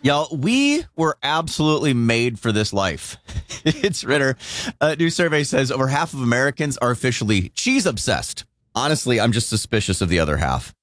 Y'all, we were absolutely made for this life. It's Ritter. A new survey says over half of Americans are officially cheese obsessed. Honestly, I'm just suspicious of the other half.